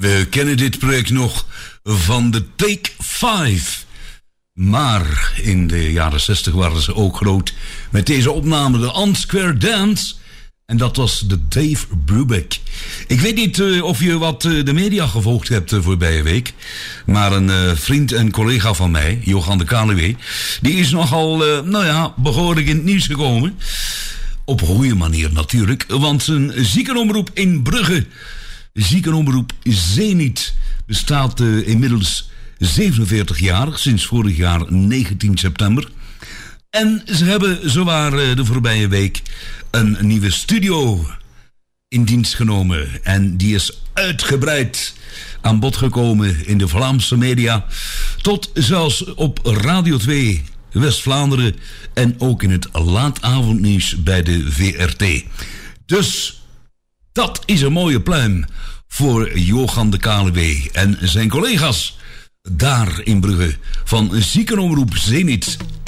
We kennen dit project nog van de Take 5. Maar in de jaren 60 waren ze ook groot met deze opname, de On-Square Dance. En dat was de Dave Brubeck. Ik weet niet of je wat de media gevolgd hebt voorbije week. Maar een vriend en collega van mij, Johan de Kaluwe, die is nogal, behoorlijk in het nieuws gekomen. Op een goede manier natuurlijk. Want een ziekenomroep in Brugge, ziekenomroep Zenit, bestaat inmiddels 47 jaar, sinds vorig jaar 19 september. En ze hebben zowaar de voorbije week een nieuwe studio in dienst genomen. En die is uitgebreid aan bod gekomen in de Vlaamse media. Tot zelfs op Radio 2 West-Vlaanderen en ook in het laatavondnieuws bij de VRT. Dus dat is een mooie pluim voor Johan de Kaluwe en zijn collega's daar in Brugge van ziekenomroep Zenit.